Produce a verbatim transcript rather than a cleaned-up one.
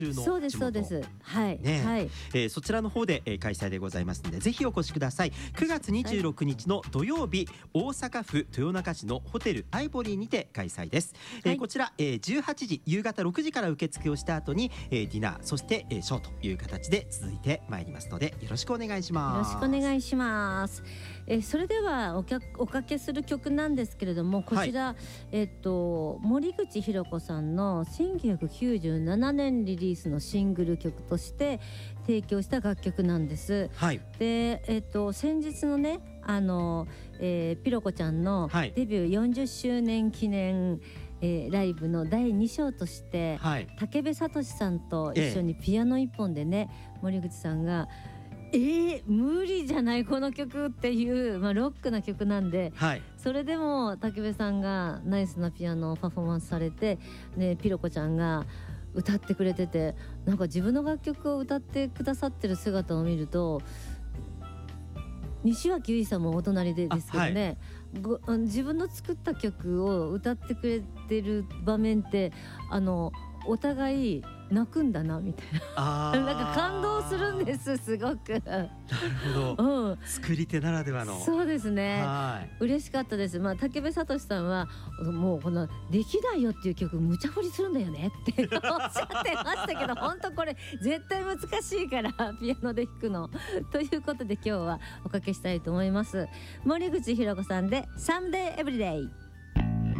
のそうですそうです、はい、 ね、 はい、 えー、そちらの方で、えー、開催でございますので、ぜひお越しください。くがつにじゅうろくにちの土曜日、大阪府豊中市のホテルアイボリーにて開催です。えーはい、 こちら、えー、じゅうはちじ夕方ろくじから受付をした後に、えー、ディナーそして、えー、ショーという形で続いてまいりますので、よろしくお願いします。 よろしくお願いします。えー、それではお客おかけする曲なんですけれども、こちら、はい、えっと森口博子さんのせんきゅうひゃくきゅうじゅうななねんリリースのシングル曲として提供した楽曲なんです。 はい、 で、えっと先日のね、あの、えー、ピロコちゃんのデビューよんじゅっしゅうねん記念、えー、ライブのだいに章として、はい、武部聡さんと一緒にピアノ一本でね、ええ、森口さんがえー、無理じゃないこの曲っていう、まあ、ロックな曲なんで、はい、それでも武部さんがナイスなピアノをパフォーマンスされて、ね、ピロコちゃんが歌ってくれてて、なんか自分の楽曲を歌ってくださってる姿を見ると、西脇結衣さんもお隣でですけどね、はい、自分の作った曲を歌ってくれてる場面って、あのお互い泣くんだなみたいな、なんか感動するんです、すごく。なるほど、うん、作り手ならではの。 そうですね、はい、嬉しかったです。まあ、武部聡さんはもうこのできないよっていう曲無茶振りするんだよねっておっしゃってましたけど、本当これ絶対難しいからピアノで弾くのということで、今日はおかけしたいと思います。森口博子さんでサムデイエブリデイ。